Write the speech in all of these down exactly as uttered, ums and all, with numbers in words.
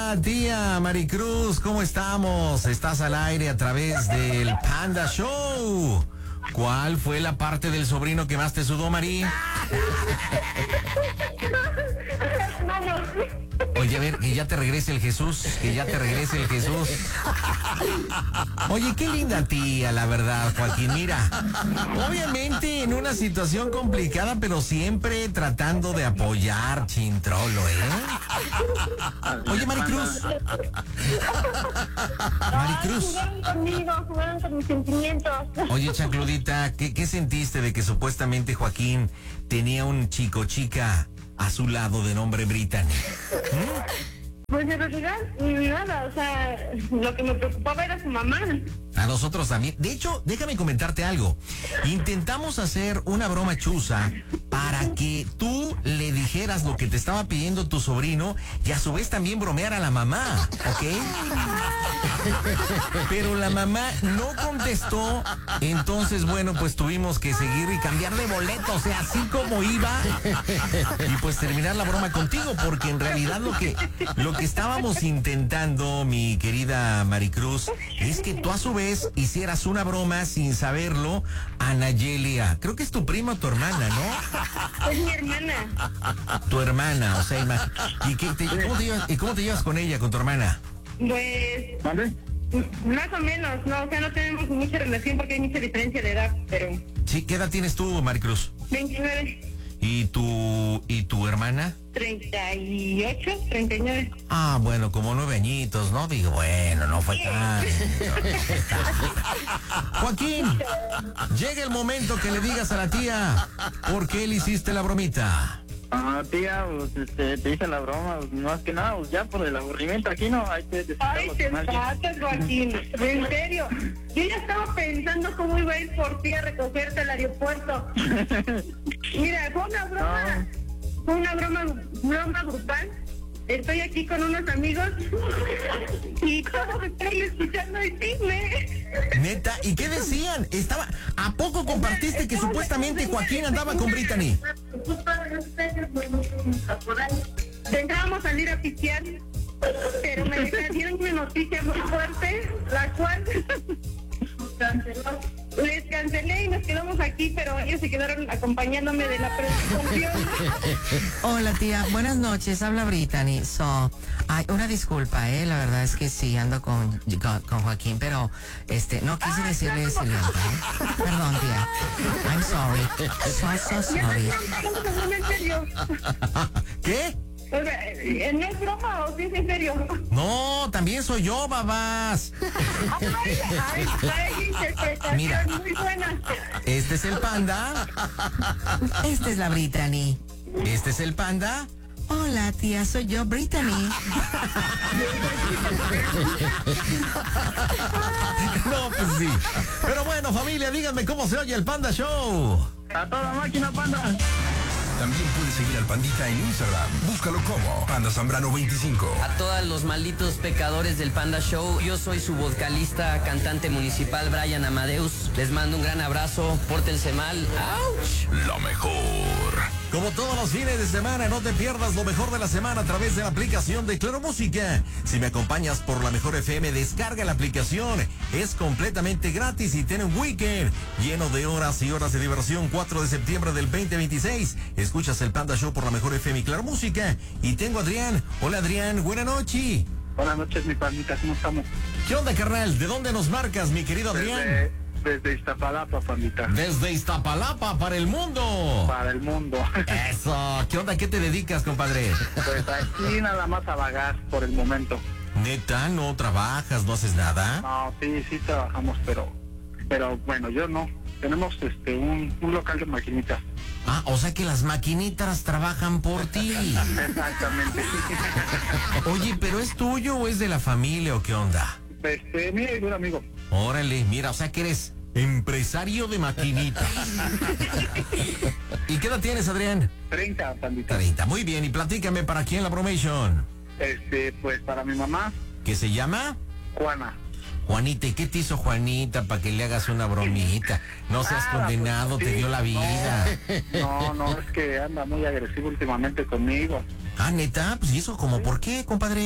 Hola, tía Maricruz, ¿cómo estamos? Estás al aire a través del Panda Show. ¿Cuál fue la parte del sobrino que más te sudó, Mari? Oye, a ver, que ya te regrese el Jesús, que ya te regrese el Jesús. Oye, qué linda tía, la verdad, Joaquín. Mira, obviamente en una situación complicada, pero siempre tratando de apoyar, Chintrolo, ¿eh? Oye, Maricruz. Maricruz. Jugaron conmigo, jugaron con mis sentimientos. Oye, Chancludita, ¿qué, qué sentiste de que supuestamente Joaquín tenía un chico chica a su lado de nombre Brittany? ¿Mm? Pues en realidad, nada, o sea, lo que me preocupaba era su mamá. A nosotros también. De hecho, déjame comentarte algo. Intentamos hacer una broma chuza para que tú le dijeras lo que te estaba pidiendo tu sobrino y a su vez también bromear a la mamá, ¿ok? Pero la mamá no contestó, entonces, bueno, pues tuvimos que seguir y cambiar de boleto, o sea, así como iba, y pues terminar la broma contigo, porque en realidad lo que, lo que estábamos intentando, mi querida Maricruz, es que tú a su vez hicieras una broma sin saberlo a Nayelia. Creo que es tu prima o tu hermana, ¿no? Es mi hermana. Tu hermana, o sea, ima- ¿y, qué te, cómo te llevas, ¿y cómo te llevas con ella, con tu hermana? Pues, ¿Vale? más o menos, no, o sea, no tenemos mucha relación porque hay mucha diferencia de edad, pero Sí, ¿qué edad tienes tú, Maricruz? veintinueve, ¿Y tu, y tu hermana? treinta y ocho, treinta y nueve. Ah, bueno, como nueve añitos, ¿no? Digo, bueno, no fue tan... Joaquín, llega el momento que le digas a la tía por qué le hiciste la bromita. Ah, tía, pues este, te hice la broma, pues, más que nada, pues ya por el aburrimiento aquí, ¿no? Hay que Ay, desquitarlo te con alguien. pasas, Joaquín, en serio. Yo ya estaba pensando cómo iba a ir por ti a recogerte al aeropuerto. Mira, fue una broma, fue una broma, broma grupal. Estoy aquí con unos amigos y todos están escuchando el chisme. Neta, ¿y qué decían? Estaba... ¿A poco compartiste que supuestamente Joaquín andaba con Brittany? Pensábamos salir a pistear, pero me dieron una noticia muy fuerte, la cual les cancelé y nos quedamos aquí, pero ellos se quedaron acompañándome de la presentación. Hola tía, buenas noches, habla Brittany. So, ay, una disculpa, eh, la verdad es que sí ando con, con, con Joaquín, pero este, no quise decirle excelente, eh. Perdón tía, I'm sorry, so, so sorry. ¿En serio? ¿Qué? O sea, ¿no es broma o sí es en serio? No, también soy yo, babás. Ay, ay, ay, interpretación Mira. muy buena. Este es el panda. Esta es la Brittany. Este es el panda. Hola tía, soy yo, Brittany. No, pues sí. Pero bueno, familia, díganme cómo se oye el Panda Show. A toda máquina, panda. También puedes seguir al Pandita en Instagram. Búscalo como Panda Zambrano veinticinco. A todos los malditos pecadores del Panda Show, yo soy su vocalista, cantante municipal Brian Amadeus. Les mando un gran abrazo, pórtense mal. ¡Auch! Lo mejor. Como todos los fines de semana, no te pierdas lo mejor de la semana a través de la aplicación de Claro Música. Si me acompañas por la Mejor F M, descarga la aplicación. Es completamente gratis y tiene un weekend lleno de horas y horas de diversión. cuatro de septiembre del veinte veintiséis. Escuchas el Panda Show por la Mejor F M y Claro Música. Y tengo a Adrián. Hola, Adrián. Buenas noches. Buenas noches, mi pandita, ¿cómo estamos? ¿Qué onda, carnal? ¿De dónde nos marcas, mi querido Adrián? Desde, desde Iztapalapa, pandita. Desde Iztapalapa para el mundo. Para el mundo. Eso. ¿Qué onda? ¿Qué te dedicas, compadre? Pues aquí nada más a vagar por el momento. Neta, ¿no trabajas? ¿No haces nada? No, sí, sí trabajamos, pero pero bueno, yo no. Tenemos este un, un local de maquinitas. Ah, o sea que las maquinitas trabajan por ti. Exactamente. Oye, ¿pero es tuyo o es de la familia o qué onda? Este, mira, y un amigo. Órale, mira, o sea que eres empresario de maquinitas. ¿Y qué edad tienes, Adrián? treinta, pandita. treinta, muy bien. Y platícame, ¿para quién la bromation? Este, pues para mi mamá, ¿Qué se llama? Juana. Juanita, ¿y qué te hizo Juanita para que le hagas una bromita? No seas Ah, condenado, pues, te sí, dio la vida. No, no, es que anda muy agresivo últimamente conmigo. Ah, neta, pues ¿y eso como por qué, compadre?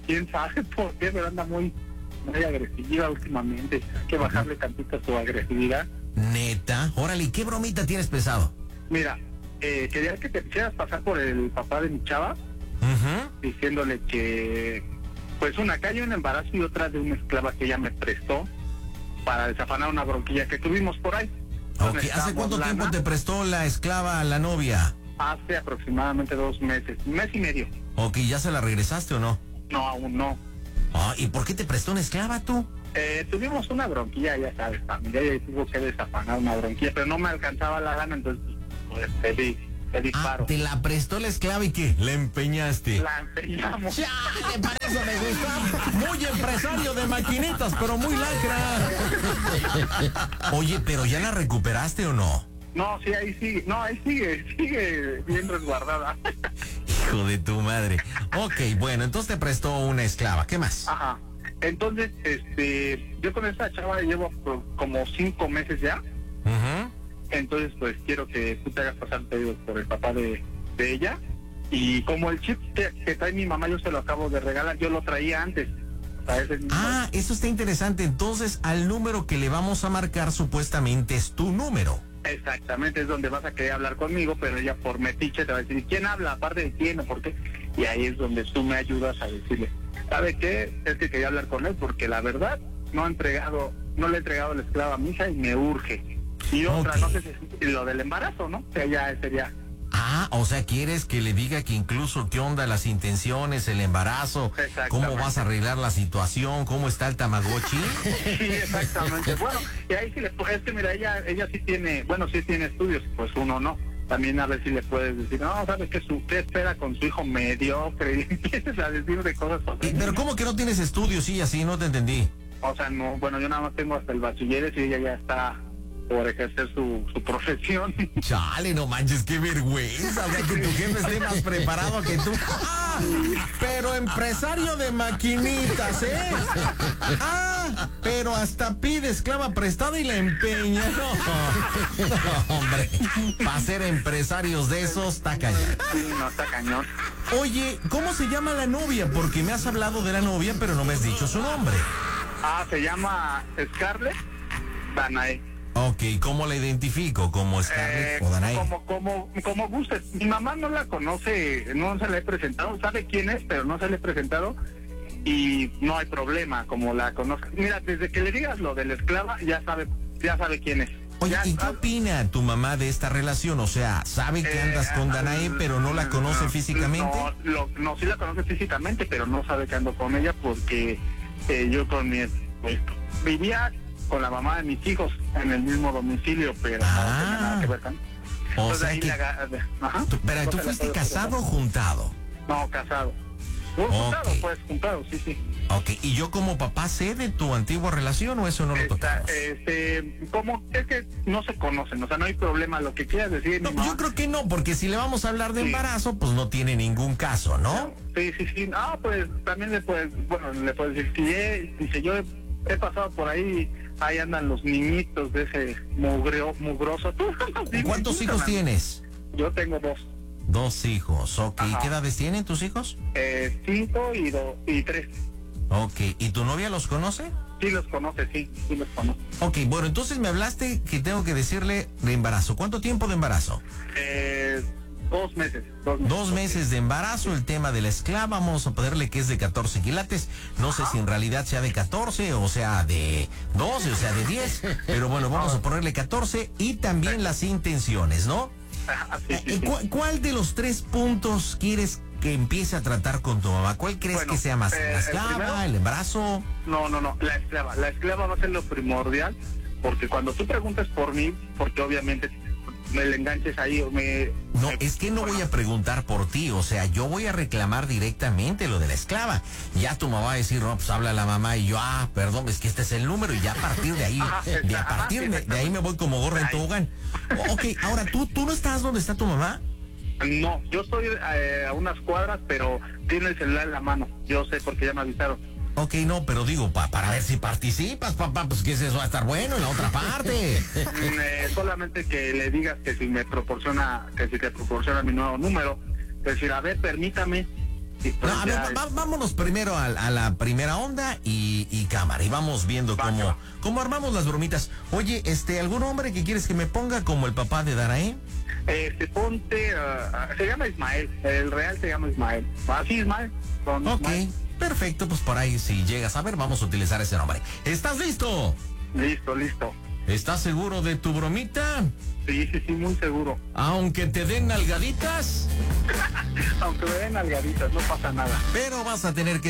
quién sabe por qué, pero anda muy, muy agresiva últimamente. Hay que bajarle tantito su agresividad. Neta, órale, ¿qué bromita tienes pesado? Mira, eh, quería que te quisieras pasar por el papá de mi chava, Uh-huh. diciéndole que, pues una cayó en embarazo y otra de una esclava que ella me prestó para desafanar una bronquilla que tuvimos por ahí. Okay. ¿Hace cuánto lana, tiempo te prestó la esclava a la novia? Hace aproximadamente dos meses, un mes y medio. Ok, ¿ya se la regresaste o no? No, aún no. Ah, ¿y por qué te prestó una esclava tú? Eh, tuvimos una bronquilla, ya sabes, familia, y tuvo que desafanar una bronquilla, pero no me alcanzaba la gana, entonces pues pedí, pedí Ah, paro. te la prestó la esclava y ¿qué? La empeñaste. La empeñamos. ¡Chale! Para eso me gusta. Muy empresario de maquinitas, pero muy lacra. Oye, ¿pero ya la recuperaste o no? No, sí, ahí sigue, no, ahí sigue, sigue bien resguardada. Hijo de tu madre. Ok, bueno, entonces te prestó una esclava. ¿Qué más? Ajá. Entonces, este, yo con esta chava llevo pues, como cinco meses ya. Uh-huh. Entonces, pues quiero que tú te hagas pasar pedidos por el papá de, de ella. Y como el chip que, que trae mi mamá, yo se lo acabo de regalar, yo lo traía antes. O sea, ese mismo- Ah, eso está interesante. Entonces, al número que le vamos a marcar supuestamente es tu número. Exactamente, es donde vas a querer hablar conmigo, pero ella por metiche te va a decir, ¿quién habla? Aparte de quién o por qué. Y ahí es donde tú me ayudas a decirle, ¿sabe qué? Es que quería hablar con él porque la verdad no ha entregado, no le he entregado la esclava a mi hija y me urge. Y otra, Ok. no sé si lo del embarazo, ¿no? Que ya sería. Ah, o sea, ¿quieres que le diga que incluso qué onda las intenciones, el embarazo? Exactamente. ¿Cómo vas a arreglar la situación? ¿Cómo está el Tamagotchi? Sí, exactamente. Bueno, y ahí sí le puedes, es que mira, ella, ella sí tiene, bueno, sí tiene estudios, pues uno no. También a ver si le puedes decir, no, sabes que su, ¿qué espera con su hijo mediocre? Y empiezas a decir de cosas. Y- Pero ¿cómo que no tienes estudios? Sí, así, no te entendí. O sea, no, bueno, yo nada más tengo hasta el bachilleres y ella ya está por ejercer su, su profesión. Chale, no manches, qué vergüenza. O sea, que tu jefe esté más preparado que tú. ¡Ah! Pero empresario de maquinitas, ¿eh? ¡Ah! Pero hasta pide esclava prestada y la empeña. No, no hombre. Para ser empresarios de esos, está cañón. Sí, no, está cañón. Oye, ¿cómo se llama la novia? Porque me has hablado de la novia, pero no me has dicho su nombre. Ah, se llama Scarlett Danae. Ok, ¿cómo la identifico? ¿Como Scarlett Eh, o Danae? como, como, como gustes. Mi mamá no la conoce, no se la he presentado, sabe quién es, pero no se la he presentado y no hay problema, como la conozca. Mira, desde que le digas lo de la esclava, ya sabe, ya sabe quién es. Oye, Ya ¿y qué sabe- opina tu mamá de esta relación? O sea, ¿sabe que andas Eh, con Danae, pero no la conoce no, físicamente? No, lo- no, sí la conoce físicamente, pero no sabe que ando con ella porque eh, yo con mi... Pues, vivía con la mamá de mis hijos en el mismo domicilio, pero no Ah. tenía nada que ver con... O Entonces, sea ahí que... le aga- ajá. tú- pero No tú se la fuiste puedo casado o presentar. juntado. No, casado. Uh, Ok. Juntado, pues, juntado, sí, sí. Ok, ¿y yo como papá sé de tu antigua relación o eso no lo Está, tocamos? este, como es que no se conocen, o sea, no hay problema, lo que quieras decir. No, mi pues mamá- yo creo que no, porque si le vamos a hablar de Sí. embarazo, pues no tiene ningún caso, ¿no? Sí, sí, sí. Ah, pues también le puedes, bueno, le puedes decir, si he, dice, yo he, he pasado por ahí, ahí andan los niñitos de ese mugreo, mugroso. Tú, dime, ¿Cuántos dime, hijos man. tienes? Yo tengo dos, Dos hijos, ok. Ajá. ¿Qué edades tienen tus hijos? eh, cinco y dos, y tres. Ok, ¿y tu novia los conoce? Sí los conoce, sí, sí los conoce. Ok, bueno, entonces me hablaste que tengo que decirle de embarazo. ¿Cuánto tiempo de embarazo? Eh, dos meses. Dos meses. Dos meses de embarazo, el tema de la esclava, vamos a ponerle que es de catorce quilates. No sé si en realidad sea de catorce o sea de doce o sea de diez, pero bueno, vamos a ponerle catorce y también las intenciones, ¿no? Ajá, sí, sí, Eh, sí. ¿cu- ¿Cuál de los tres puntos quieres que empiece a tratar con tu mamá? ¿Cuál crees Bueno, que sea más? eh, ¿La el esclava, primero- el embarazo? No, no, no, la esclava. La esclava va a ser lo primordial, porque cuando tú preguntas por mí, porque obviamente me le enganches ahí o me... No, me- es que no bueno, voy a preguntar por ti, o sea, yo voy a reclamar directamente lo de la esclava. Ya tu mamá va a decir, no, pues habla la mamá y yo, ah, perdón, es que este es el número y ya a partir de ahí, Ajá, de a ajá, partir sí, de, de ahí me voy como gorra en Ay. tobogán. O- Ok, ahora, ¿tú, ¿tú no estás donde está tu mamá? No, yo estoy eh, a unas cuadras, pero tiene el celular en la mano. Yo sé porque ya me avisaron. Ok, no, pero digo, pa- para ver si participas, papá, pues que eso va a estar bueno en la otra parte. Mm, eh, solamente que le digas que si me proporciona, que si te proporciona mi nuevo número, decir, a ver, permítame. Y pues No, a ver, ya- va- vámonos primero a, a la primera onda y, y cámara. Y vamos viendo Va, cómo, va. cómo armamos las bromitas. Oye, este, ¿algún hombre que quieres que me ponga como el papá de Darae? Este, ponte, ah, se llama Ismael, el real se llama Ismael. Así Ismael. Con Ok, Ismael. perfecto. Pues por ahí, si llegas a ver, vamos a utilizar ese nombre. ¿Estás listo? Listo, listo. ¿Estás seguro de tu bromita? Sí, sí, sí, muy seguro. Aunque te den nalgaditas, Aunque me den algaditas, no pasa nada. pero vas a tener que